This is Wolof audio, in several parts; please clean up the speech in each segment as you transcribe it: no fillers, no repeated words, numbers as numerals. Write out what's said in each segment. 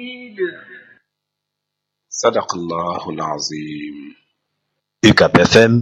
صدق الله العظيم. UCAB FM.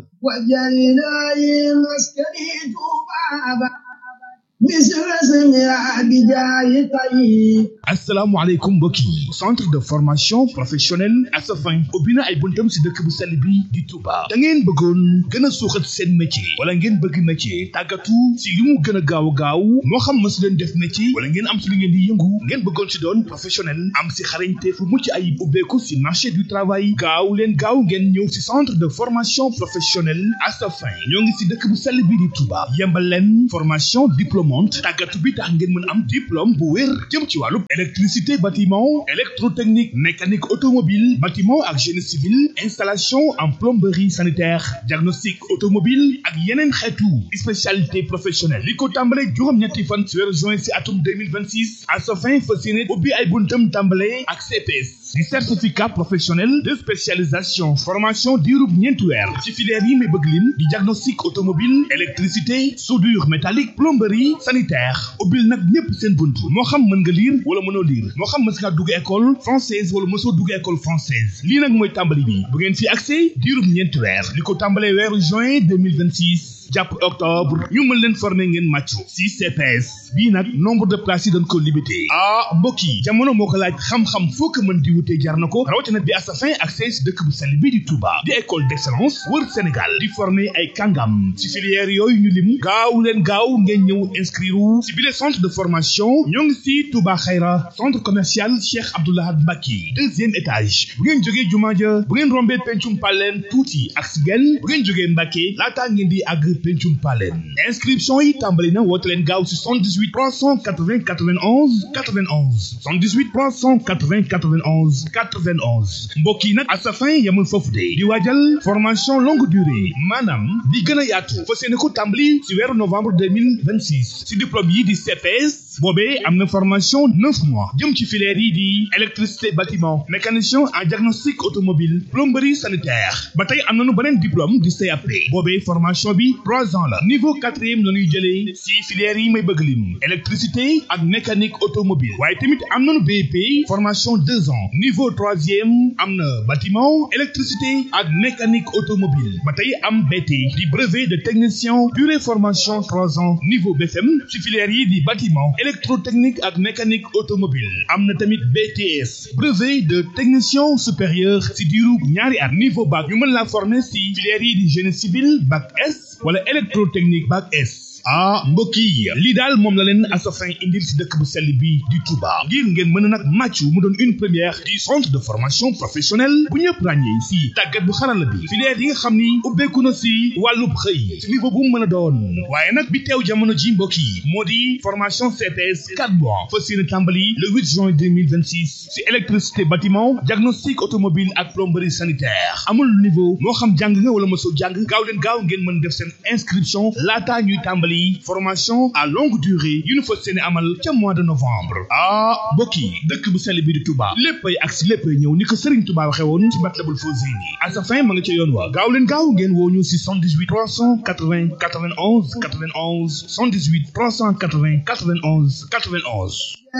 asalaamaaleykum mbokk yi centre de formation professionnelle Asafin ubbi na ay buntam si dëkk bu sell bi di Touba da ngeen bëggoon gën a suuxat seen métier wala ngeen bëgg métier tàggatu si li mu gën a gaaw moo xam mësu leen def métier wala ngeen am si li ngeen di yëngu ngeen bëggoon si doon professionnel am si xarañte fu mucc ayib ubbeeku si marché du travail gaaw ngeen ñëw si centre de formation professionnelle Asafin ñoo ngi si dëkk bu sell bi di Touba yembal leen formation diplômante tàggatu bi tax ngeen mën am diplôme bu wér jëm ci wàllu électricité bâtiment électrotechnique mécanique automobile bâtiment ak génie civil installation en plomberie sanitaire diagnostic automobile ak yeneen xeetu spécialité professionnelle li ko tàmbale juróom-ñetti fan ci weeru juin ci atum 2026 Asafin fas yéene ubbi ay buntam tàmbale ak CPS di certificat professionnel de spécialisation formation diirub ñeenti weer ci filière yi may bëgg lim di diagnostic automobile électricité soudure métallique plomberie sanitaire ubbil nag ñëpp seen buntu moo xam mën nga lire wala mënoo lire moo xam mës nga dugg école française wala mësoo dugg école française lii nag mooy tàmbali bi bu ngeen fi accès diirub ñeenti weer li ko tàmbalee weeru juin 2026 jàpp octobre ñu mën leen former ngeen màccu si CPS bii nag nombre de places yi dañ ko limité mbokk yi jamono moo ko laaj xam-xam foo ko mën di wutee jar na ko rawatina bi Asafin accès si dëkk bu sell bi di Touba di école d'excellence wër Sénégal di former ay kàngam si filière yooyu ñu lim gaaw ngeen ñëw inscrire si bile centre de formation ñoo ngi si Touba Xayra centre commercial Cheikh Abdoulaye Mbacke deuxième étage bu ngeen jógee jumaa ja bu ngeen rombee pencum paleen tuuti ak si genn bu ngeen jógee Mbacke laataa ngeen di àgg pencum paleen inscription yi tàmbali na woote leen gaaw si 78 380 91 91 78 380 91 91 mbokk yi nag Asafin yamul foofu de di waajal formation longue durée maanaam di gën a yaatu fas yéene ko tàmbali si weeru novembre 2026 si diplôme yi di CPS boobee am na formation 9 mois jëm ci filière yi di électricité bâtiment mécanicien en diagnostic automobile plomberie sanitaire ba tey am nañu beneen diplôme di CAP boobee formation bi 3 ans la niveau 4e la ñuy jëlee si filière yi may bëgg lim électricité ak mécanique automobile waaye tamit am nañu BEP formation 2 ans niveau 3e am na bâtiment électricité ak mécanique automobile ba tey am BT di brevet de technicien durée formation 3 ans niveau BFM si filière yi di bâtiment électrotechnique ak mécanique automobile am na tamit BTS brevet de technicien supérieur si diiru ñaari at niveau bac ñu mën la former si filière yi di génie civil bac S wala électrotechnique bac S mbokk yi lii daal moom la leen Asafin indil si dëkk bu sell bi di Touba ngir ngeen mën a nag màccu mu doon une première du centre de formation professionnelle bu ñëpp ràññee si tàggat bu xarala bi filière yi nga xam ni ubbeeku na si wàllub xëy si niveau bu mu mën a doon waaye nag bi teew jamono ji mbokk yi moo di formation CPS 4 mois fas yéene tàmbali le 8 juin 2026 si électricité bâtiment diagnostic automobile ak plomberie sanitaire amul niveau moo xam jàng nga wala mosoo jàng gaaw ngeen mën def seen inscription laataa ñuy tàmbali formation à longue durée yu ñu fas yéene amal ca mois de novembre mbokk yi dëkk bu sell bi di Touba léppay ak si léppay ñëw ni ko Serigne Touba waxee woon ci Matlabul Fawzayni Asafin ma nga ca yoon wa gaaw ngeen woo ñu si 78 380 91 91 78 380 91 91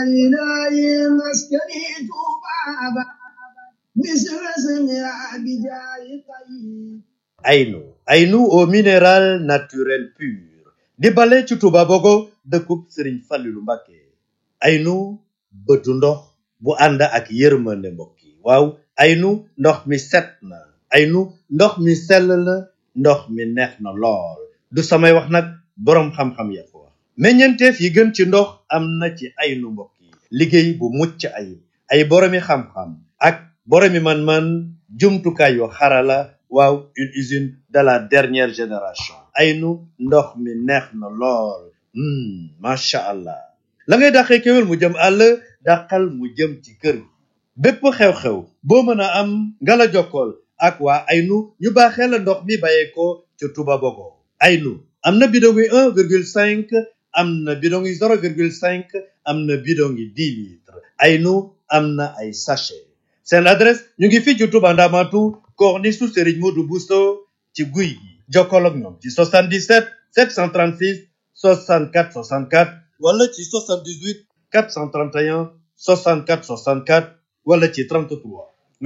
Aynu au minéral naturel pur di bale ci Touba Bogo dëkkub Serigne Fallilou Mbacké Aynu bëtu ndox bu ànd ak yërmande mbokk yi waaw Aynu ndox mi set na Aynu ndox mi sell na ndox mi neex na lool du samay wax nag boroom xam-xam ya ko wax meññeenteef yi gën ci ndox am na ci Aynu mbokk yi liggéey bu mucc ayib ay boroomi xam-xam ak boroomi man-man jumtukaay yu xarala waaw une usine de la dernière génération Aynu ndox mi neex na lool macha allah la ngay dàqee kéwél mu jëm àll dàqal mu jëm ci kër gi bépp xew-xew boo mën a am nga la jokkool ak waa Aynu ñu baaxee la ndox mi bàyyeekoo ca Touba Bogo Aynu am na bidon yi 1,5 am na bidon yi 0,5 am na bidon yi 10 litres Aynu am na ay sachet seen adresse ñu ngi fii ci Touba Ndamatu corniche su Serigne Modou Bousso ci guy gi jokkool ak ñoom ci 77 736 64 64 wala ci 78 431 64 64 wala ci 33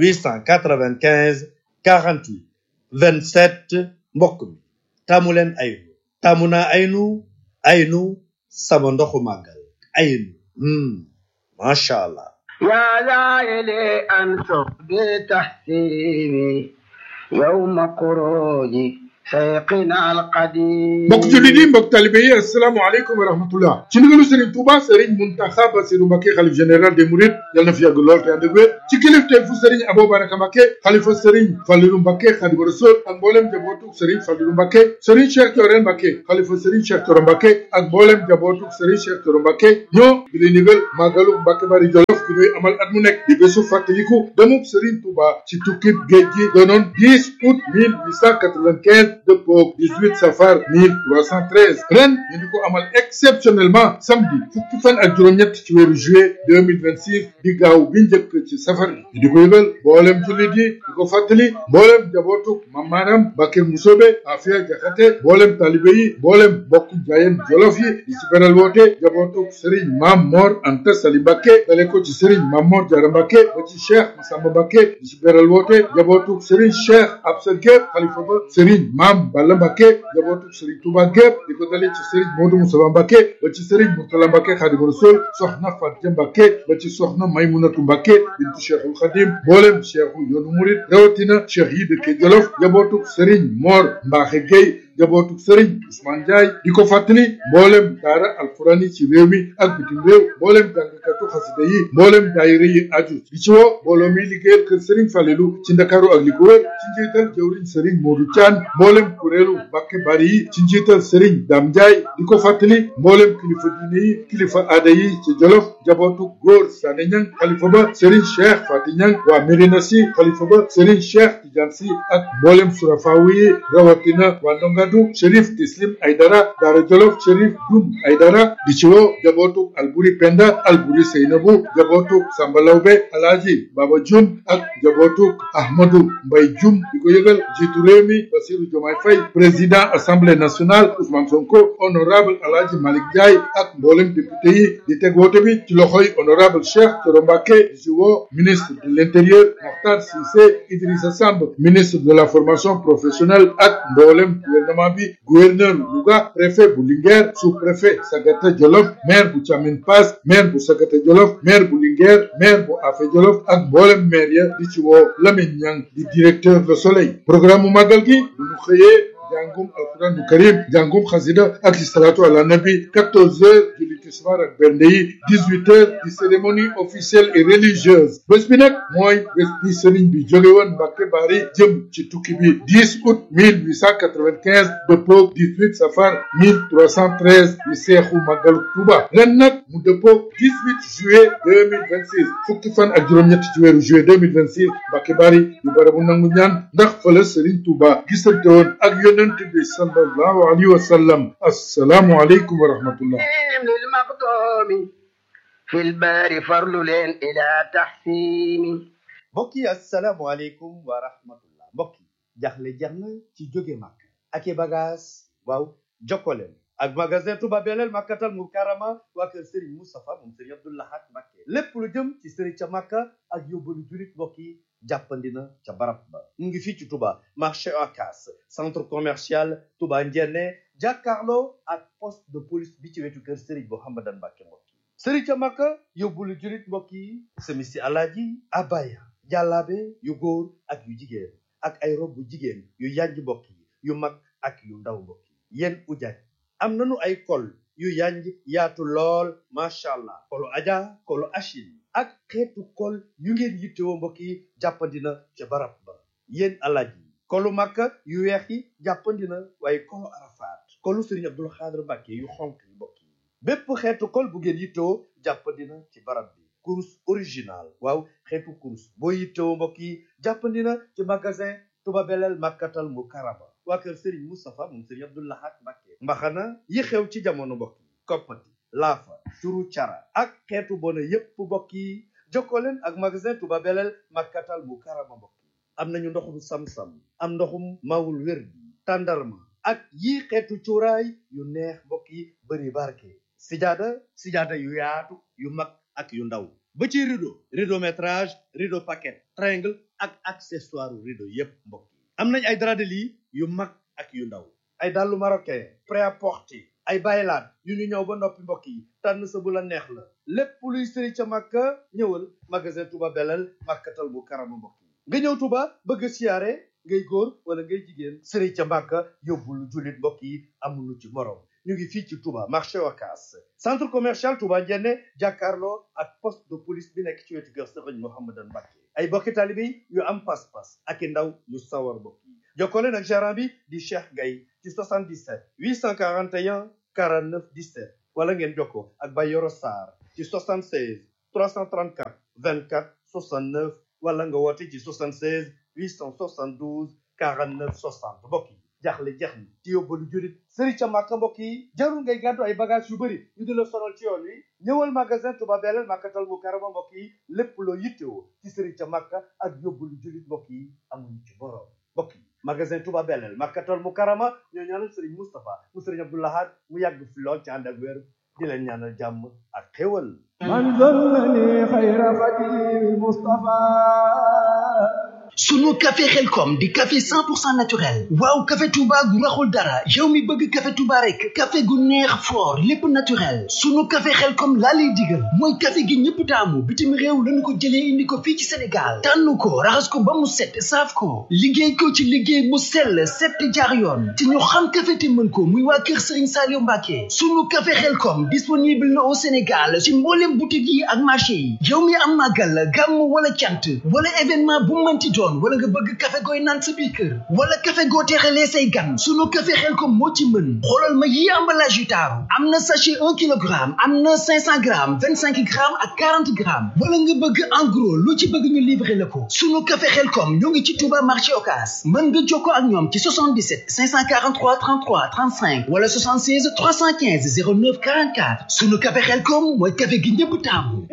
895 48 27 mbokk mi taamu leen aynu taamu naa aynu sama ndoxu màggal aynu macha allah يا لائلي أنصر بتحسيني يوم خروجي شيخنا القديم mbokk jullit yi mbokk talibe yi asalaamaaleykum wa rahmatullah ci ndigalu Serigne Touba Serigne Mountakha Bassirou Mbacké xalif général des Mourides yal na fi yàgg lool te ànd ak wér ci kilifteefu Serigne Abou Baraka Mbacké xalifa Serigne Fallilou Mbacké Khadimu Rasul ak mboolem jabootu Serigne Fallilou Mbacké Serigne Cheikh Thioro Mbacké xalifa Serigne Cheikh Thioro Mbacké ak mboolem jabootu Serigne Cheikh Thioro Mbacké ñoo di lay ndigal màggalu Mbacké Bari Jolof bi ñuy amal at mu nekk di bésu fàttaliku demub Serigne Touba ci tukkib géej gi doonoon 10 août 1895 dëppoo 18 safar 1313 ren ñu di ko amal exceptionnellement samedi fukki fan ak juróom-ñett ci weeru juillet 2026 di gaaw bi njëkk ci safar gi ñu di ko yëgal mboolem jullit yi di ko fàttali mboolem jabootuk Mam Maram Mbacké Musobe Afia Jaxate mboolem talibe yi mboolem bokk jaayeen jolof yi di ci beral woote jabootuk Serigne Mam Mor Anta Sali Mbacké dale ko ci Serigne Mam Mor Diarra Mbacké ba ci Cheikh Massamba Mbacké di ci beral woote jabootuk Serigne Cheikh Absa Gueye xalifa ba Serigne Mam Balla Mbacké jabootu Serigne Touba gépp di ko dalee ci Serigne Modou Moussa Mbacké ba ci Serigne Mourtala Mbacké Khadimu Rasul soxna Fatou Mbacké ba ci soxna Maymunatu Mbacké bintu Cheikhul Khadim mboolem cheikhu yoonu murid rawatina cheikh yi dëkke Jolof jabootu Serigne Mor Mbaxe Gueye jabootu Serigne Ousmane Ndiaye di ko fàttali mboolem daara alquran yi ci réew mi ak bitim réew mboolem jàngkatu xasida yi mboolem daayira yi aju di ci woo mbooloo mi liggéeyal kër Serigne Fallilou ci Ndakaaru ak li ko wër ci njiital jëwriñ Serigne Modou Thiane mboolem kuréelu Mbacké Bari yi ci njiital Serigne Dame Ndiaye di ko fàttali mboolem kilifa diine yi kilifa aada yi ci Jolof jabootu góor Sané Niang xalifa ba Serigne Cheikh Fati Niang waa Médina Sy xalifa ba Serigne Cheikh Tidiane Sy ak mboolem surafaawu yi rawatina waa Ndongadu Chérif Tislim Aydara Daara Jolof Chérif Dum Aydara di ci woo jabootu Alburi Penda Alburi Seynabu jabootu Samba Lawbe Alaaji Baba Jum ak jabootu Ahmadou Mbay Jum di ko yëgal jiitu réew mi Bassirou Diomaye Faye président assemblée nationale Ousmane Sonko honorable Alaaji Malick Ndiaye ak mboolem député yi di teg woote bi ci loxoy honorable Cheikh Thioro Mbacké di ci woo ministre de l'intérieur Mokhtar Cissé Idrissa Samb ministre de la formation professionnelle ak mboolem gouvernement bi gouverneur Louga préfet bu Linguère sous-préfet Sagata Jolof maire bu Thiamine Pass maire bu Sagata Jolof maire bu Linguère maire bu Afé Jolof ak mboolem maire ya di ci woo Lamine Niang di directeur Le Soleil programme mu màggal gi bu ñu xëyee jàngum alquran karim jàngum xasida ak salatu ala nabi 14h julli tisbaar ak bernde yi 18h di cérémonie officielle et religieuse bés bi nag mooy bés bi sëriñ bi jóge woon Mbacké Bari jëm ci tukki bi 10 août 1895 dëppoog 18 safar 1313 di seexu màggalu Touba ren nag mu dëppoog 18 juillet 2026 fukki fan ak juróom-ñett ci weeru juillet 2026 Mbacké Bari yu barabu nangu ñaan ndax fële sëriñ Touba gisante woon ak yonent bi sallallahu alayhi wa sallam assalaamu aleykum wa rahmatullah للمقدوم في البار فرل إلى تحسين mbokk yi asalaamualeykum wa rahmatullah mbokk yi jaxle jeex na ci jóge màkk ak i bagage waaw jokkoleen ak magasin Touba Belel Makkatal Mukarrama waa kër Serigne Moustapha moom Serigne Abdou Lahad Mbacké lépp lu jëm ci Serigne ca Makka ak yóbbalu julit mbokk yi jàppandina ca barab ba mu ngi fii ci Touba marché Ocass centre commercial Touba Ndiéné jàkkaarloo ak poste de police bi ci wetu kër Serigne Mouhamadan Mbacké mbokk yi Serigne ca Makka yóbbalu julit mbokk yi semisi alaaji abaya jàllaabe yu góor ak yu jigéen ak ay rob bu jigéen yu yanj mbokk yi yu mag ak yu ndaw mbokk yi yéen ujaaj am nañu ay kol yu yanj yaatu lool macha allah kolu aja kolu achil ak xeetu kol yu ngeen yittewoo mbokk yi jàppandina ca barab ba yéen alaaj yi kolu makka yu weex yi jàppandina waaye kolu arafaat kolu Serigne Abdou Khadre Mbacké yu xonk yi mbokk yi bépp xeetu kol bu ngeen yittewoo jàppandina ci barab bi kurus original waaw xeetu kurus boo yittewoo mbokk yi jàppandina ci magasin Touba Belel Makkatal Mukarrama waa kër Serigne Moustapha moom Serigne Abdou Lahad Mbacké mbaxana yi xew ci jamono mbokk yi koppati laafa turu cara ak xeetu bona yépp mbokk yi jokkoo leen ak magasin Touba Belel Makkatal Mukarrama mbokk yi am nañu ndoxum sam-sam am ndoxum mawul wér bi tàndarma ak yii xeetu cuuraay yu neex mbokk yi bëri barke sijaada yu yaatu yu mag ak yu ndaw ba ci rideau métrage rideau paquet triangle ak accessoire rideau yépp mbokk yi am nañ ay drap de lit yu mag ak yu ndaw ay dàllu marocain prêt-à-porter ay baylaat yu ñu ñëw ba noppi mbokk yi tànn sa bu la neex la lépp luy sëri ca Makka ñëwal magasin Touba Belel Makkatal bu karama mbokk yi nga ñëw Touba bëgg siyaare ngay góor wala ngay jigéen sëri ca Makka yóbbul jullit mbokk yi amuñu ci morom ñu ngi fii ci Touba marché Ocass centre commercial Touba Njenne jàkkaarloo ak poste de police bi nekk ci wetu kër Sëriñ Mouhamadan Mbacké ay bokki taalibe yu am pas-pas ak i ndaw yu sawar mbokk yi jokkoo leen ak gérant bi di Cheikh Gaye ci 77 841 49 17 wala ngeen jokkoo ak Bayoro Sarr ci 76 334 24 69 wala nga woote ci 76 872 49 60 mbokk yi jaaxle jeex na ci yóbbalu jurit sëri ca Màkka mbokk yi jarul ngay gàddu ay bagage yu bëri ñu di la sonal ci yoon wi ñëwal magasin Touba Belel Makkatal Mukarrama mbokk yi lépp loo yittewoo ci sëri ca Màkka ak yóbbalu jurit mbokk yi amuñu ci borom mbokk yi magasin Touba Belel Makkatal Mukarrama ñoo ñaanal sëriñ Moustapha mu sëriñ Abdou Lahad mu yàgg fi lool ci ànd ak wér di leen ñaanal jàmm ak xéwal man zallani xayra xadimi Mustafa sunu café Xelkom di café 100% naturel waaw café Touba gu raxul dara yow mi bëgg café Touba rek café gu neex fort lépp naturel sunu café Xelkom laa lay digal mooy café gi ñëpp taamu bitim réew lañu ko jëlee indi ko fii ci Sénégal tànn ko raxas ko ba mu set saaf ko liggéey ko ci liggéey mu sell set jaar yoon te ñu xam café te mën ko muy waa kër Serigne Saliou Mbacké sunu café Xelkom disponible na au Sénégal ci mboolem boutique yi ak marché yi yow mi am màggal gàmm wala cant wala événement bu mënti doon wala nga bëgg café gooy naan sa biir kër wala café goo teexalee say gan sunu café Xelkom moo ci mën xoolal ma yi emballage yu taaru am na sachet 1 kilogramme am na 500 grammes 25 grammes ak 40 grammes wala nga bëgg en gros lu ci bëgg ñu livrer la ko sunu café Xelkom ñoo ngi ci Touba marché Ocass mën nga jokkoo ak ñoom ci 77 543 33 35 wala 76 315 09 44 sunu café Xelkom mooy café gi ñëpp taamu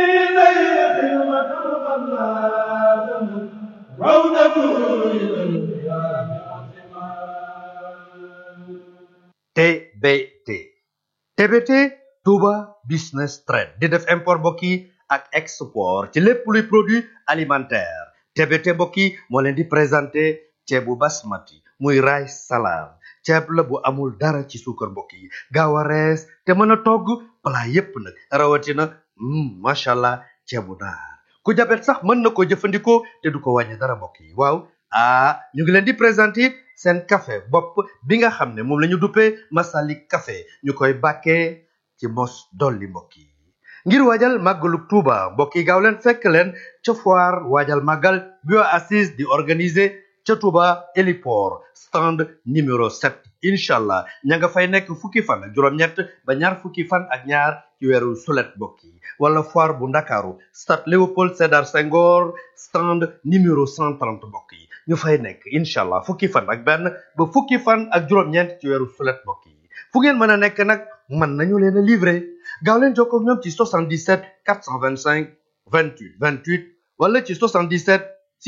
TBT Touba Business Trade di def import mbokk yi ak export ci lépp luy produit alimentaire TBT mbokk yi moo leen di présenté ceebu basmati muy rice salam ceeb la bu amul dara ci suukar mbokk yi gaaw a rees te mën a togg plat yépp nag rawatina macha allah ceebu naar ku jabet sax mën na ko jëfandikoo te du ko wàññi dara mbokk yi waaw ñu ngi leen di présenter seen café bopp bi nga xam ne moom la ñu duppee Masalik café ñu koy bàkkee ci mos dolli mbokk yi ngir waajal màggalu Tuuba mbokk yi gaaw leen fekk leen ca foire waajal màggal bio assise di organiser ca Touba héliport stand numéro 7 incha allah ña nga fay nekk fukki fan ak juróom-ñett ba ñaar fukki fan ak ñaar ci weeru sulet mbokk yi wala foire bu ndakaaru stade Léopold Sédar Senghor stand numéro 130 mbokk yi ñu fay nekk incha allah fukki fan ak benn ba fukki fan ak juróom-ñeent ci weeru sulet mbokk yi fu ngeen mën a nekk nag mën nañu leen a livrer gaaw leen jokkoo ak ñoom ci 77 425 28 28 wala ci 77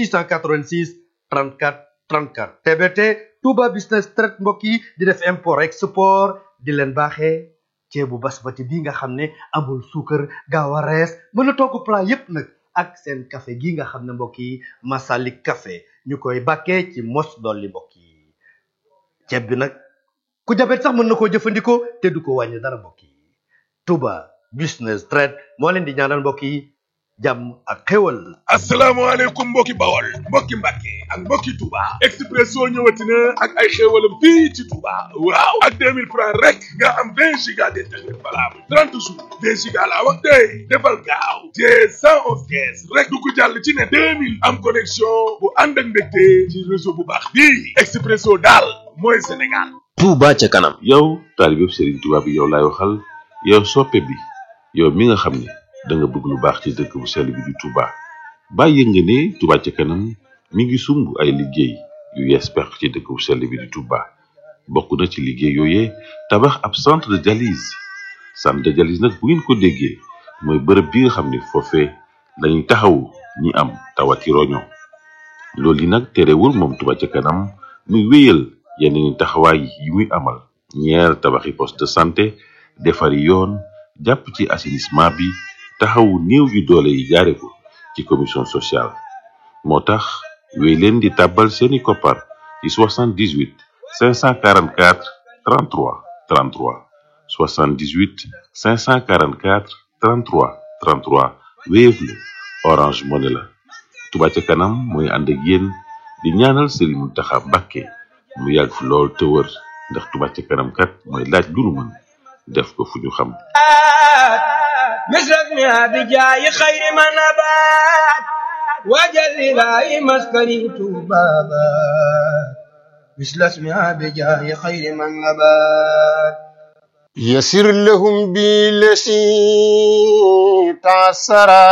686 34 34 TBT Touba Business Trade mbokk yi di def import export di leen baaxee ceebu basmati bi nga xam ne amul suukar gaaw a rees mën a togg plat yépp nag ak seen café gi nga xam ne mbokk yi Masalik café ñu koy bàkkee ci mos dolli mbokk yi ceeb bi nag ku jabet sax mën na koo jëfandikoo te du ko wàññi dara mbokk yi Touba Business Trade moo leen di ñaanal mbokk yi jàmm ak xéwal. asalaamaaleykum mbokki bawol mbokki mbàkke ak mbokki Touba Expresso ñëwati na ak ay xéwalam fii ci Touba waaw ak 2000 francs rek nga am 20 giga d'internet valable 30 jours 20 giga laa wax tey defal gaaw te 111 kees rek du ko jàll ci ne 2000 am connexion bu ànd ak mbégte ci réseau bu baax bii Expresso daal mooy Sénégal. Touba ca kanam. yow taalibe Serigne Touba bi yow laay waxal yow soppe bi yow mi nga xam ne da nga bëgg lu baax ci dëkk bu sell bi di Touba bàyyi nga ne Touba ca kanam mi ngi sumb ay liggéey yu yees peq ci dëkk bu sell bi di Touba bokk na ci liggéey yooyee tabax ab centre de dialyse nag bu ngeen ko déggee mooy bërëb bi nga xam ne foofee lañuy taxawu ñi am tawati roño loolu yi nag terewul moom Touba ca kanam muy wéyal yeneen taxawaay yi muy amal ñeer tabaxi poste de santé defari yoon jàpp ci assainissement bi taxawu néew yu doole yi jaare ko ci commission sociale. moo tax wéy leen di tàbbal seeni koppar ci 78 544 33 33 78 544 33 33 Wave la Orange Money la. Touba ca kanam mooy ànd ak yéen di ñaanal Serigne Mountakha Mbacké mu yàgg fi lool te wër ndax Touba ca kanam kat mooy laaj lu nu mën def ko fu ñu xam. مثلنا بجاي خير ما نبات وجل لا مسكني بابا مثل اسمها بجاي خير ما نبات يسر لهم بالذي تعسرا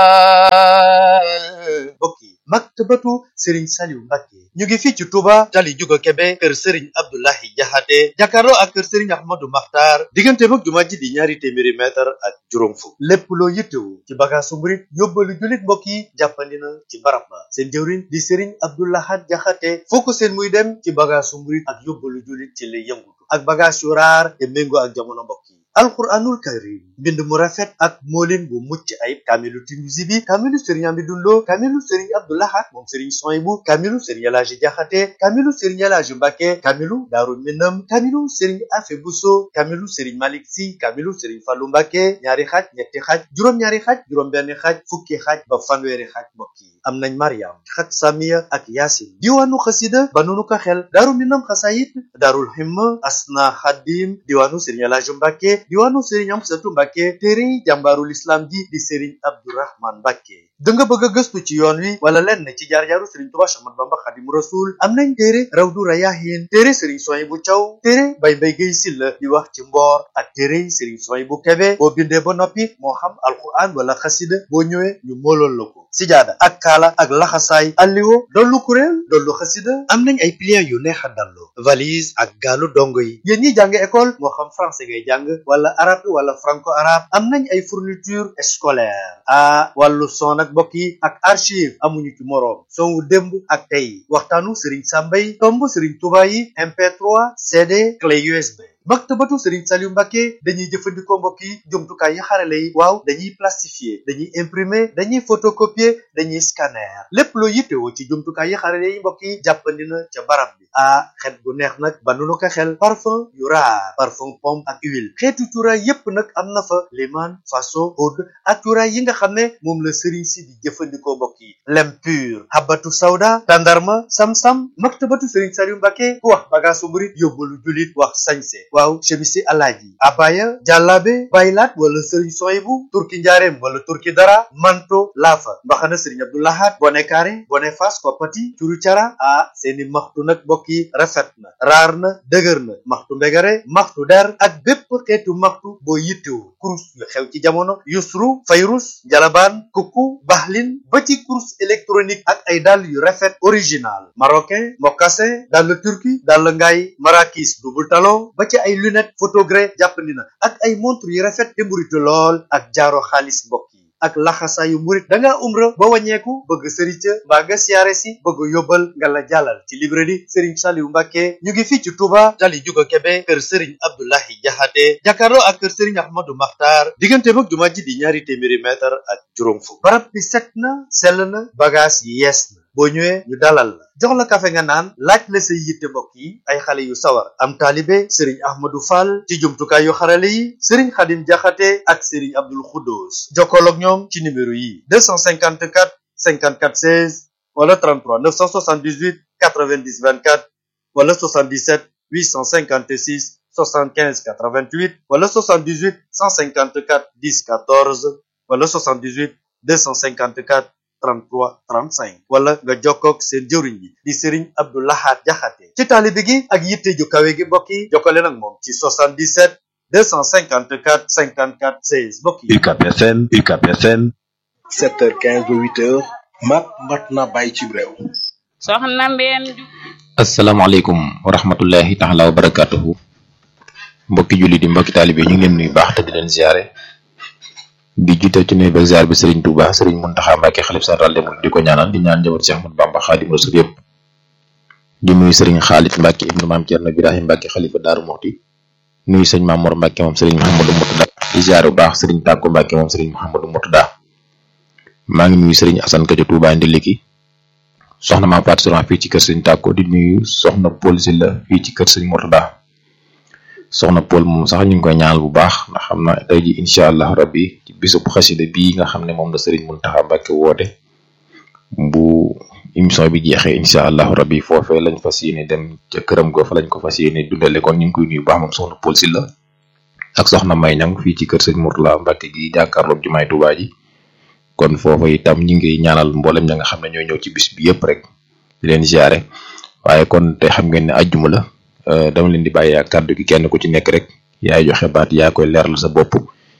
bokki maktabatu Serigne Saliou Mbacké ñu ngi fii ci Touba tali Juga Kebe kër Serigne Abdoulahi Jaxate jàkkaarloo ak kër Serigne Ahmadou Makhtar diggante mag jumaa ji di ñaari téeméeri mètre ak juróom fukk lépp loo yittewu ci bagaasu murit yóbbalu jullit mbokk yi jàppandi na ci barab ba seen jëwriñ di Serigne Abdoulahat Jaxate foo ko seen muy dem ci bagaasu murit ak yóbbalu jullit ci lay yëngutu ak bagaas yu raar te méngoo ak jamono mbokk yi alquranul karim mbind mu rafet ak moolin bu mucc ayib kaamilu Tinuusi bi kaamilu Serigne Amidou Lo kaamilu Serigne Abdoulahat moom Serigne Soyibu kaamilu Serigne Elaaji Jaxate kaamilu Serigne Elaaji Mbacké kaamilu Daaru Minam kaamilu Serigne Afe Buso kaamilu Serigne Malick Si kaamilu Serigne Fallu Mbacké ñaari xaaj ñetti xaaj juróom-ñaari xaaj juróom-benn xaaj fukki xaaj ba fanweeri xaaj mbokk yi am nañ Mariam xat Samiya ak Yaasin diwaanu xasida ba nunu ko xel Daaru Minam xasayit Daarul Himma Asna Xadim diwaanu Serigne Elaaji Mbacké diwaanu Serigne Amsatu Mbacké téere jàmbaarul islam ji di Serigne Abdourahman Mbacké da nga bëgg a gëstu ci yoon wi wala lenn ci jaar-jaaru Serigne Touba Ahmadu Bamba Xaadimu Rasuul am nañ téere Rawdu Rayaahin téere Serigne Souhaïbou Thiaw téere Baye Mbaye Guèye Sylla di wax ci mboor ak téere Serigne Souhaïbou Kébé boo bindee ba noppi moo xam alquran wala xasida boo ñëwee ñu moolool la ko sijaada ak kaala ak laxasaay alliwo dollu kuréel dollu xasida am nañ ay pliants yu neex a dallu valise ak gaalu dongo yi yéen ñi jàng école moo xam français ngay jàng wala arabe wala franco arabe am nañ ay fourniture scolaire wàllu son ak mbokk yi ak archive amuñu ci moroom son wu démb ak tey waxtaanu Serigne Samba yi tomb Serigne Touba yi MP3 CD clé USB maktabatu Serigne Saliou Mbacké dañuy jëfandikoo mbokk yi jumtukaay yi xarale yi waaw dañuy plastifier dañuy imprimer dañuy photocopier dañuy scanner lépp loo yittewoo ci jumtukaay yi xarale yi mbokk yi jàppandi na ca barab bi xet gu neex nag ba nu ko xel parfum yu raar parfum pomme ak huile xeetu cuuraay yépp nag am na fa liman faso oud ak cuuraay yi nga xam ne moom la Serigne si di jëfandikoo mbokk yi lem pur habatu sawda tandarma sam-sam maktabatu Serigne Saliou Mbacké ku wax bagaasu murit yóbbalu julit wax sañse waaw chemisi alaaji abaya jàllaabe baylaat wala Serigne Souhaïbou turki njaareem wala turki dara manto laafa mbaxana Serigne Abdoulahat bone kaare bone fas koppati curu cara seeni maxtu nag mbokk yi rafet na raar na dëgër na maxtu mbegare maxtu der ak bépp xeetu maxtu boo yittewu kurus yu xew ci jamono yusru fayrus jalabaan kukku baxlin ba ci kurus électronique ak ay dàll yu rafet original marocain mocassin dàll turki dàll ngaay marakis double talon ba ci ay lunette photogré jàppandi na ak ay montre yu rafet te mburitu lool ak jaaro xaalis mbokk yi ak laxasaayu murit da ngaa umra ba wàññeeku bëgg sëriñ ca mbaa nga siyaare si bëgg yóbbal nga la jàllal ci librairie Serigne Saliou Mbacké ñu ngi fii ci Touba tali Juga Kebe kër Serigne Abdoulahi Jaxate jàkkaarloo ak kër Serigne Ahmadou Makhtar diggante mag jumaa ji di ñaari téeméeri mètre ak juróom fukk barab bi set na sell na bagage yi yees na boo ñëwee ñu dalal la jox la kafe nga naan laaj la say yitte mbokk yi ay xale yu sawar am taalibe Serigne Ahmadou Fall ci jumtukaay yu xarale yi Serigne Khadim Jaxate ak Serigne Abdoul Khoudous jokkool ak ñoom ci numéro yi 254 54 16 wala 33 978 90 24 wala 77 856 75 88 wala 78 154 10 14 wala 78 254 33 35 wala nga jokkoog seen jëwriñ bi di Serigne Abdoulahat Jaxate ci taalibe gi ak yitte ju kawe gi mbokk yi jokkale nag moom ci 77 254 54 16 mbokk yi. UCAB FM UCAB FM 7h15 ba 8h mat na bàyyi ci réew. soxna Mbène. asalaamaaleykum wa rahmatullahi taala wa barakatuhu mbokki julli di mbokki taalibe ñu ngi leen nuyu baax te di leen ziare di jiital ci nuyu ba ziar bi Serigne Touba Serigne Mountakha Mbacké xalif central dem di ko ñaanal di ñaan njaboot Cheikh Ahmadou Bamba Khadimu Rasul yëpp di nuyu Serigne Khalid Mbacké ibnu Maam Thierno Birahim Mbacké xalifa Daaru Muxti nuyu sëñ Mamour Mbacké moom Serigne Mouhamadou Moutada di ziar bu baax Serigne Tako Mbacké moom Serigne Mouhamadou Moutada maa ngi nuyu Serigne Assane Ka ca Touba Ndiliki soxna Mame Fatou Souran fii ci kër Serigne Tako di nuyu soxna Paul Sylla fii ci kër Serigne Mourtada soxna Paul moom sax ñu ngi koy ñaanal bu baax ndax xam na tey ji incha allah rabbi ci bisub xasida bii nga xam ne moom la Serigne Mountakha Mbacké woote bu émission bi jeexee incha allah rabbi foofee lañ fas yéene dem ca këram go fa lañ ko fas yéene dundale kon ñu ngi koy nuyu bu baax moom soxna Paul Sylla ak soxna May Ñang fii ci kër Serigne Mourtada Mbacké gi jàkkaarloog jumaay Touba ji kon foofu itam ñu ngi ñaanal mboolem ña nga xam ne ñoo ñëw ci bis bi yëpp rek di leen ziare waaye kon te xam ngeen ne ajjuma la dama leen di bàyyi ak kàddu gi kenn ku ci nekk rek yaay joxe baat yaa koy leeral sa bopp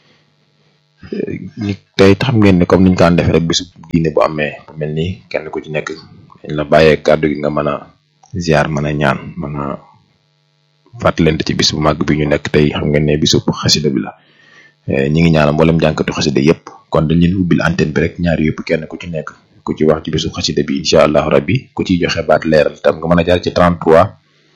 ni tey xam ngeen ne comme niñ ko daan defee rek bisu diine bu amee bu mel nii kenn ku ci nekk dañ la bàyyee kàddu gi nga mën a ziar mën a ñaan mën a fàttalante ci bis bu màgg bi ñu nekk tey xam ngeen ne bisu xasida bi la ñi ngi ñaanal mboolem jànkatu xasida yëpp kon dañ leen ubbil antenne bi rek ñaari yëpp kenn ku ci nekk ku ci wax ci bisu xasida bi incha allahu rabbi ku ciy joxe baat leeral tam nga mën a jaar ci 33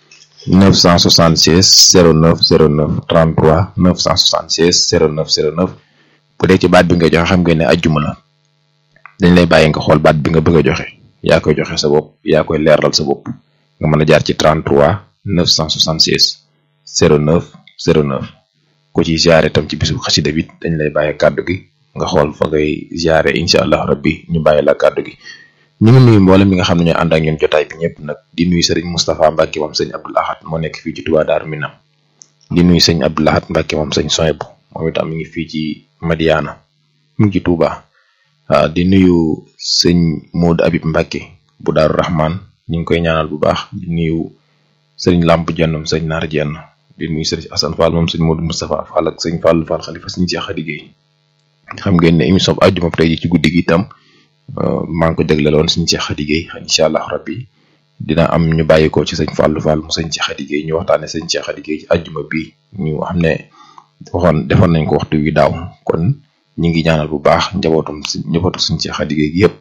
976 09 09 33 976 09 09 bu dee ci baat bi nga joxe xam ngeen ne ajjuma la dañ lay bàyyi nga xool baat bi nga bëgg a joxe yaa koy joxe sa bopp yaa koy leeral sa bopp nga mën a jaar ci 33 976 09 09 ku ci ziare tam ci bisu xasida bi dañ lay bàyyi kàddu gi nga xool fa ngay ziare incha allah rabbi ñu bàyyi la kàddu gi ñu ngi nuyu mboolem mi nga xam ne ñooy ànd ak ñun jotaay bi ñëpp nag di nuyu Serigne Moustapha Mbacké moom sëñ Abdoul Ahad moo nekk fii ci Touba Darou Minam di nuyu sëñ Abdoul Ahad Mbacké moom sëñ Soyebu moom itam mi ngi fii ci Madiana mu ngi ci Touba waaw di nuyu sëñ Modou Habib Mbacké bu Daaru Rahman ñu ngi koy ñaanal bu baax di nuyu sëriñ Lamp Jennum sëñ Naar Jenn di nuyu sëriñ Assane Fall moom sëñ Modou Moustapha Fall ak sëñ Fall Fall xalifa sëñ Cheikh Khady Gueye xam ngeen ne émission bi àjjuma tey ji ci guddi gi itam maa ngi ko jagleeloon sëñ Cheikh Khady Gueye incha allah rabbi dina am ñu bàyyi ko ci sëñ Fall Fall mu sëñ Cheikh Khady Gueye ñu waxtaane sëñ Cheikh Khady Gueye ci àjjuma bi ñu xam ne defoon nañ ko waxtu wi daaw kon ñu ngi ñaanal bu baax njabootu sëñ Cheikh Khady Gueye gi yëpp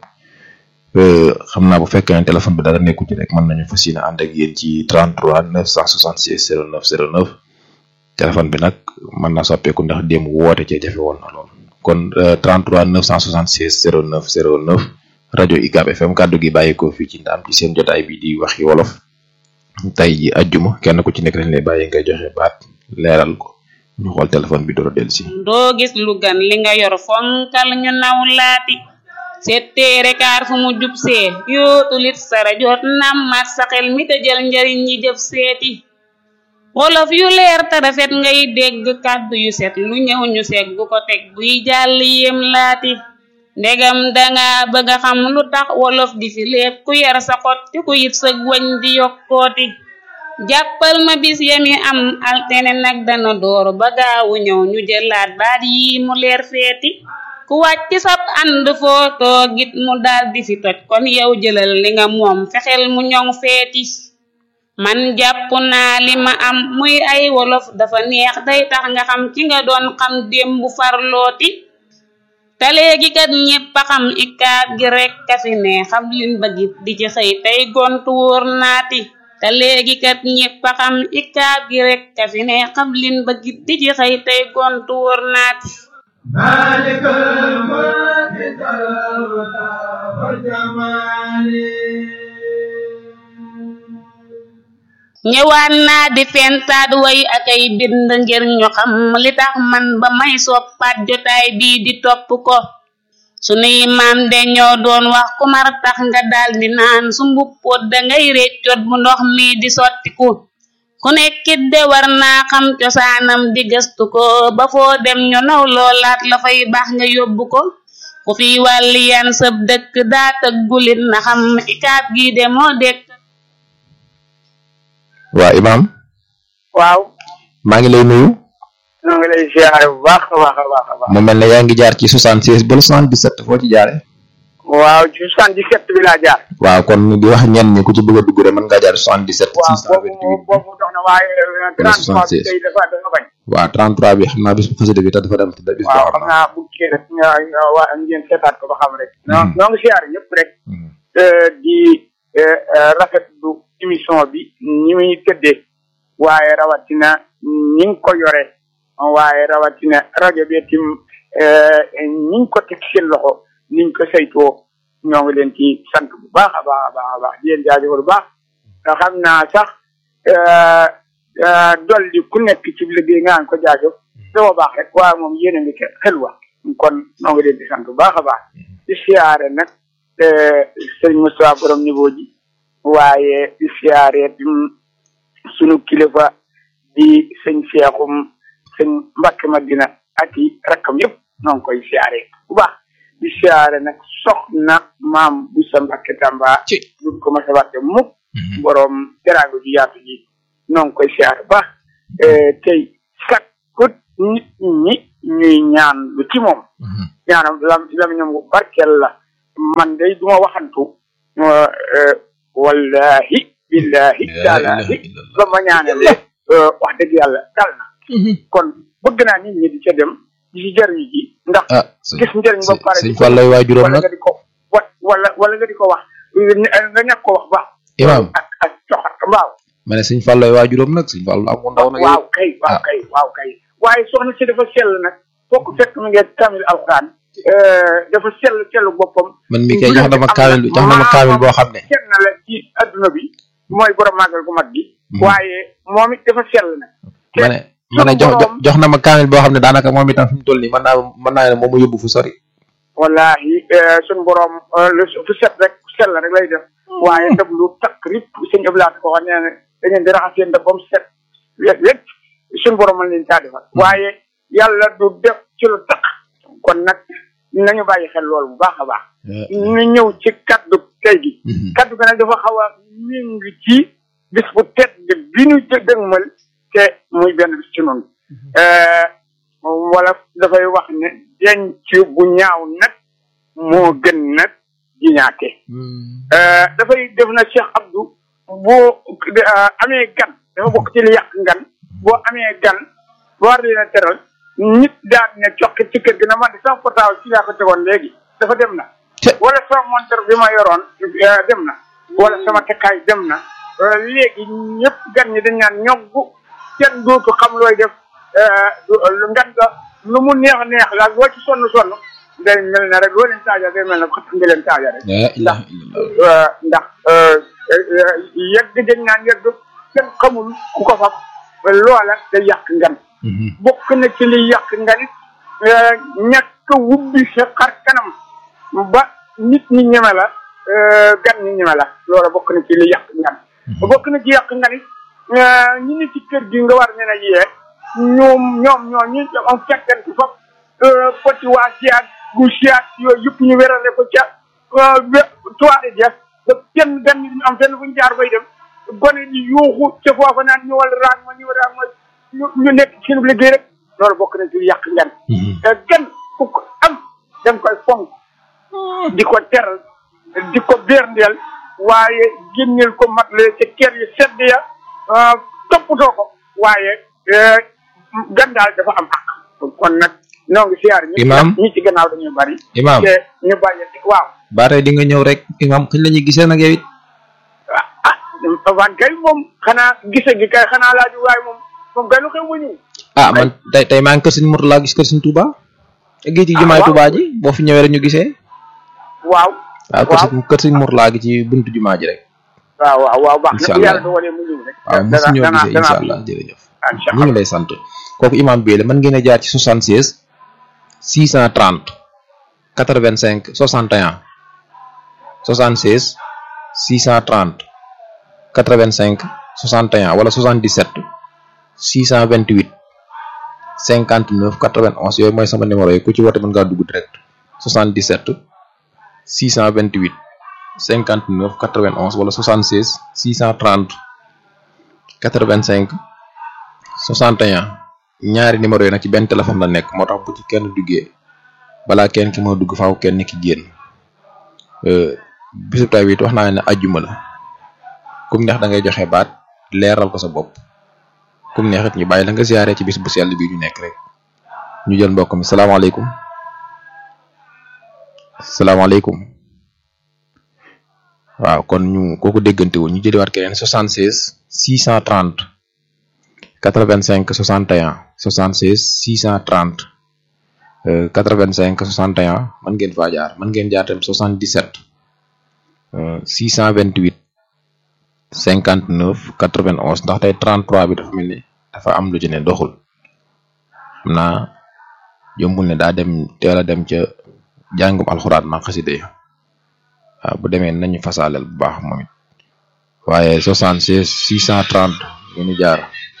xam naa bu fekkee ne téléphone bi dara nekku ci rek mën nañu fas yéene ànd ak yéen ci 33 966 09 09 téléphone bi nag mën naa soppeeku ndax démb woote cee jafe woon na lool kon 33 966 09 09 rajo UCAB FM kàddu gi bàyyi ko fii ci Ndaam ci seen jotaay bi di waxi wolof tey ji ajjuma kenn ku ci nekk dañ lay bàyyi ngay joxe baat leeral ko ñu xool téléphone bi door a dellu si. doo gis lu gan li nga yor fonkal ñu naw laati setteere kaar fu mu jub see yootu lit sara joot nam mat sa xel mi te jël njariñ ñi jëf seeti wolof yu leer te rafet ngay dégg kàddu yu set lu ñëw ñu seeg bu ko teg buy jàll yem laati ndegam danga bëgg a xam lu tax wolof di fi lépp ku yar sa xot te ku yit sa wañ di yokkooti jàppal ma bis yami am altene nag dana door ba gaawu ñëw ñu jëlaat baat yi mu leer feeti ku wàcc sab ànd foo toogit mu daal di fi toj kon yow jëlal li nga moom fexeel mu ñoŋ feeti man jàpp naa li ma am muy ay wolof dafa neex day tax nga xam ci nga doon xam démb farlooti te léegi kat ñépp a xam UCAB gi rek ka fi ne xam lin bëggit di ci xëy tey gontu wóor naati te léegi kat ñépp a xam UCAB gi rek ka fi ne xam lin bëggit di ci xëy tey gontu wóor naati maalikal mulki wal jamaali ñëwaan naa di fentaat way ak ay bind ngir ñu xam li tax man ba may soppaat jotaay bii di topp ko sunuy maam de ñoo doon wax ku mar tax nga daal di naan su mbuppoot dangay réccoot bu ndox mi di sottiku ku nekkit de war naa xam cosaanam di gëstu ko ba foo dem ñu naw loolaat la fay baax nga yóbbu ko ku fi wàlli yan sëb dëkk daa tëggulit na xam UCAB gi de moo dekk waa Imaam. waaw. maa ngi lay nuyu. ñoo ngi lay ziare bu baax a baax a baax a baax. mu mel ne yaa ngi jaar ci 76 ba 77 foo ci jaare. waaw ci 77 bi laa jaar. waaw kon di wax ñenn ñi ku ci bëgg a dugg rek mën ngaa jaar 77. waaw boobu dox na waaye 33 bi tey dafa bañ. waaw 33 bi xam naa bis bu xasida bi te dafa dem te bis boo waaw xam naa bu kii rek waa ngeen seetaat ko ba xam rek. ñoo ngi ziare ñëpp rek. di rafetlu émission bi ñi muy tëddee waaye rawatina ñi ngi ko yore waaye rawatina rajo bi tim ñi ngi ko teg seen loxo niñ ko saytoo ñoo ngi leen ci sant bu baax a baax a baax a baax di leen jaajëfal bu baax xam naa sax dolli ku nekk ci liggéey nga ko jaajëf dafa baax rek waaye moom yéen a ngi xel wax kon ñoo ngi leen di sant bu baax a baax di siyaare nag sëriñ Moustapha borom niveau ji waaye di siyaare sunu kilifa di sëñ Seexum sëñ Mbàkke Madina ak i rakkam yëpp ñoo ngi koy siyaare bu baax di siyaare nag soxna maam bu sa Mbàkke Tamba duñ ko mas a wàtte mukk borom teraanga ju yaatu ji ñoo ngi koy siyaare bu baax tey sakkut nit ñi ñuy ñaan lu ci moom ñaanam lam ñoom bu barkeel la man day duma waxantu wallahi billahi taalahi la ma ñaanale wax dëgg yàlla dal na kon bëgg naa nit ñi di ca dem di ci jariñu ji ndax gis njëriñ ba pare sëñ Fall lay waajuram nag nga di ko wala nga di ko wax nga ñàkk ko wax baax imam ak coxar mbaaw ma ne sëñ Fall lay waajuram nag sëñ Fall am ndaw nag waaw kay waaye soxna si dafa sell nag fokk fekk mu ngi kamil alxuraan dafa sellu boppam man mi kay jox na ma kaamil boo xam ne kenn la ci adduna bi mooy borom màggal gu mag gi waaye moom it dafa sell nag ma ne jox na ma kaamil boo xam ne daanaka moom itam fi mu toll nii mën naa ne moom mu yóbbu fu sori wallahi suñu borom fu set rek sell rek lay def waaye def lu takk rip sëñ Ablaat ko wax nee na da ngeen di raxas yéen def ba mu set wet suñu borom mën leen caa defal waaye yàlla du def ci lu takk kon nag nañu bàyyi xel loolu bu baax a baax ñu ñëw ci kaddu tey gi kaddu gi nag dafa xaw a méng ci bis bu tedd bi ñu dëgmal te muy benn bis ci noonu wala dafay wax ne denc bu ñaaw nag moo gën nag di ñaate dafay def na Cheikh Abdou boo amee gan dafa bokk ci li yàq ngan boo amee gan war leen a teral nit daan ne coqit ci kër gi na man di sama portable ci laa ko tegoon léegi dafa dem na wala sama montre bi ma yoroon dem na wala sama tekkaay dem na léegi ñëpp gan ñi dañ naan ñoggu kenn dootu xam looy def ngan nga lu mu neex neex la loo ci sonn day mel ne rek loo leen taaja day mel ne xat nga leen taaja rek ndax yegg dañ naan yegg kenn xamul ku ko fab loola day yàq ngan bokk na ci li yàq nganit ñàkk wubbi sa xar kanam ba nit ñi ñeme la gan ñi ñeme la loola bokk na ci li yàq ngan bokk na ci yàq nganit ñi ni ci kër gi nga war ne na yee ñoom ñu am fekkante fop poti waa siyaat gu siyaat yooyu yëpp ñu werale ko ca toile jeex ba kenn gan ñi am fenn fu ñu jaar bay dem gone ñi yuuxu ca foofa naan ñu wala raag ma ñu nekk ci seen liggéey rek loolu bokk na ci yàq ngan gan ku ko am dem koy fonk di ko teral di ko berndeel waaye génneel ko matle ca kër yi sedd ya toppatoo ko waaye gan daal dafa am ak kon nag noo ngi siyaar ñi ci gannaaw dañuy bari imam te ñu bàyyi waaw ba tey di nga ñëw rek imam kañ la ñuy gisee nag yow it wan kay moom xanaa gise gi kay xanaa laaju waaye moom kay lu xew ma ñëw man tey maa ngi kër sëñ Mourtala gis kër sëñ Touba gi ci jumaay Touba ji boo fi ñëwee rek ñu gisee waaw kër sëñ Mourtala gi ci buntu jumaa ji rek waaw baax na yàlla dogalee mu ñëw rek waaw mosu ñoo gisee incha allah jërëjëf ñu ngi lay sant kooku imam bi la mën ngeen a jaar ci 76 630 85 61 76 630 85 61 wala 77 628 59 91 yooyu mooy sama numéro yi ku ci woote mën ngaa dugg direct 77 628 59 91 wala 76 630 85 61 ñaari numéro yi nag ci benn téléphone la nekk moo tax bu ci kenn duggee balaa kenn ki moo dugg faaw kenn ki génn bisub tay bi wax naa ne ajjuma la kum neex da ngay joxe baat leeral ko sa bopp kum neex it ñu bàyyi la nga ziaré ci bis bu sell bi ñu nekk rek ñu jël mbokk mi salaamaaleykum salaamaaleykum waaw kon ñu kooku déggante wu ñu jëliwaat keneen 76 630 85 61 76 630 85 61 mën ngeen faa jaar mën ngeen jaar tam 77 628 59 91 ndax tey 33 bi dafa mel ni dafa am lu ci ne doxul xam naa jombul ne daa dem teel a dem ca jàngum alxuraan ma xasida yi waaw bu demee nañu fasaaleel bu baax moom it waaye 76 630 ngeen di jaar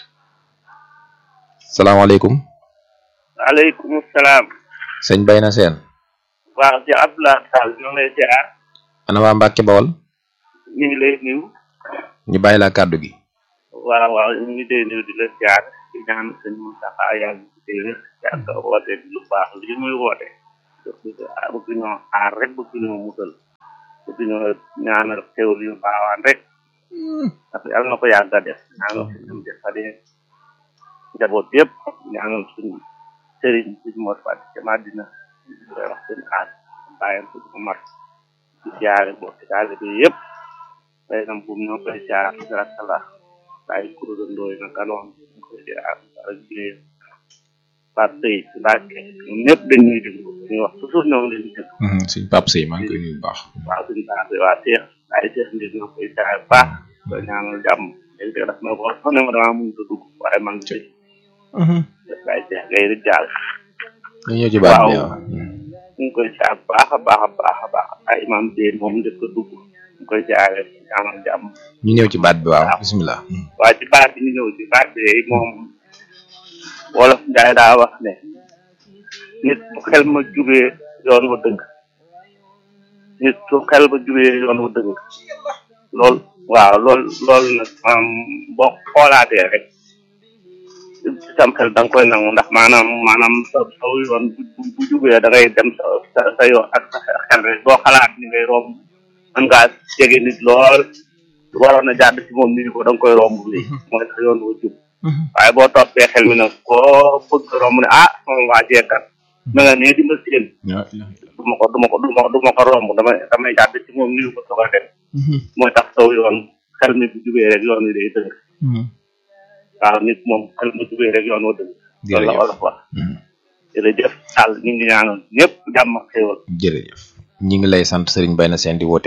salaamaaleykum. waaleykum salaam. sëñ Bayna Seen. waaw ci Abdoulaye Sall ñoo ngi lay ziar. ana waa Mbacke Bawol. ñu ngi lay nuyu. ñu bàyyi la kàddu gi. waaw waaw ñu ngi lay nuyu di la ziar di ñaan sëñ Moustapha yàgg ci wér yàgg woote lu baax li muy woote. bëgg ñoo aar rek bëgg ñoo musal bëgg ñoo ñaanal xéwal yu baawaan rek. parce que yàlla na ko yàgg a def ñaanal suñu defalee njaboot yëpp ñaanal suñu sëriñ suñu mot fàtte ca Madina lay wax seen aar bàyyam suñu ko mat di jaare bokk daal bi yëpp day nam bu ñoo koy jaar garatala bàyyi kuréel na ganoon ñu koy jaar ak jigéen Pape Sey Mbacke ñëpp dañuy déglu ñu wax toujours ñoo ngi leen di déglu suñ Pape Sey maa ngi koy nuyu bu baax waaw suñu Pape Sey waa Cheikh ay Cheikh ndir na koy jaar baax ba ñaanal jàmm léegi daf ma wax sax ne ma dama mënut a dugg waaye maa ngi ci ay Cheikh ngay di jaar ñu ñëw ci baat bi waaw ñu ngi koy jaar baax a baax a baax a baax ay imam Deen moom njëkk a dugg ñu koy jaare ñaanal jàmm ñu ñëw ci baat bi waaw bismillah waaw ci baat bi ñu ñëw ci baat bi moom wolof Njaay daa wax ne nit su xel ma jubee yoon wa dëgg nit su xel ma jubee yoon wa dëgg lool waaw loolu nag boo xoolaatee rek ci sam xel da nga koy nangu ndax maanaam sa yoon bu jubee da ngay dem sa yoon ak sa xel rek boo xalaat ni ngay romb mën ngaa jege nit lool waroon a jàdd ci moom ni ko da nga koy romb lii mooy sa yoon wa jub waaye boo toppee xel mi nag koo bëgg romb ne ah sama waa jeekat ma nga nee di ma séen du ma ko romb damay jàdd ci moom ni ko soog a dem mooy tax saw yoon xel mi bu jubee rek yoon wi day dëgg waaw nit moom xel mu jubee rek yoon wa dëgg loolu la wolof wax jërëjëf Sall ñu ngi ñaanal ñëpp jàmm ak xéwal jërëjëf ñi ngi lay sant Serigne Bayna Seen di woote